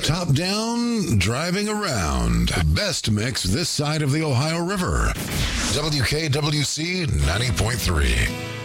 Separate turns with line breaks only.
Top down, driving around. The best mix this side of the Ohio River. WKWC 90.3.